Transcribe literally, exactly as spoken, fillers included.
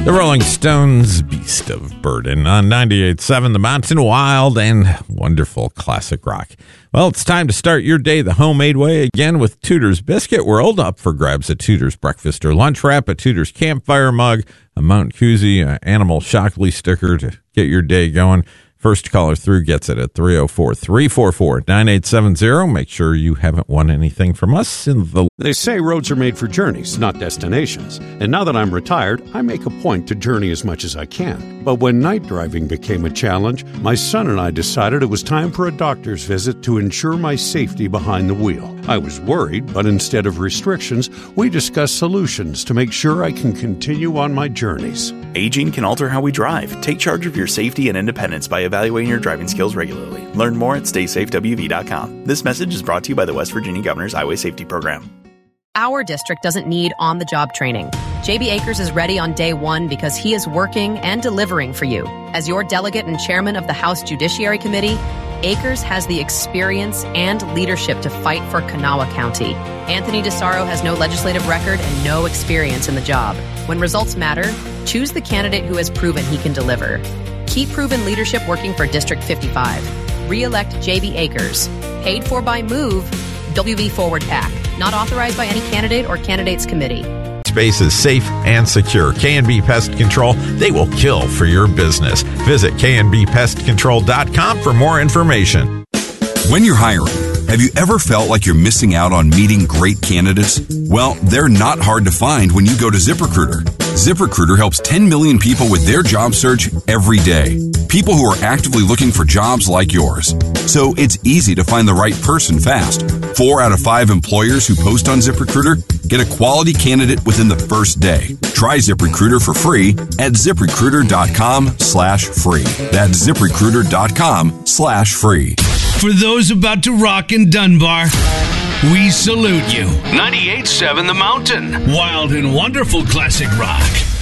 The Rolling Stones, Beast of Burden, on ninety-eight point seven The Mountain, wild and wonderful classic rock. Well, it's time to start your day the homemade way again with Tudor's Biscuit World. Up for grabs a Tudor's breakfast or lunch wrap, a Tudor's campfire mug, a Mount Koozie, an Animal Shockley sticker to get your day going. First caller through gets it at three oh four, three four four, nine eight seven zero. Make sure you haven't won anything from us in the... They say roads are made for journeys, not destinations. And now that I'm retired, I make a point to journey as much as I can. But when night driving became a challenge, my son and I decided it was time for a doctor's visit to ensure my safety behind the wheel. I was worried, but instead of restrictions, we discussed solutions to make sure I can continue on my journeys. Aging can alter how we drive. Take charge of your safety and independence by evaluating your driving skills regularly. Learn more at stay safe w v dot com. This message is brought to you by the West Virginia Governor's Highway Safety Program. Our district doesn't need on-the-job training. J B Akers is ready on day one because he is working and delivering for you. As your delegate and chairman of the House Judiciary Committee, Akers has the experience and leadership to fight for Kanawha County. Anthony DeSaro has no legislative record and no experience in the job. When results matter, choose the candidate who has proven he can deliver. Keep proven leadership working for District fifty-five. Re-elect J B Akers. Paid for by Move, W V Forward PAC. Not authorized by any candidate or candidates committee. Space is safe and secure. K and B Pest Control, they will kill for your business. Visit K N B pest control dot com for more information. When you're hiring, have you ever felt like you're missing out on meeting great candidates? Well, they're not hard to find when you go to ZipRecruiter. ZipRecruiter helps ten million people with their job search every day. People who are actively looking for jobs like yours. So it's easy to find the right person fast. Four out of five employers who post on ZipRecruiter get a quality candidate within the first day. Try ZipRecruiter for free at ZipRecruiter.com slash free. That's ZipRecruiter.com slash free. For those about to rock in Dunbar, we salute you. ninety-eight point seven The Mountain. Wild and wonderful classic rock.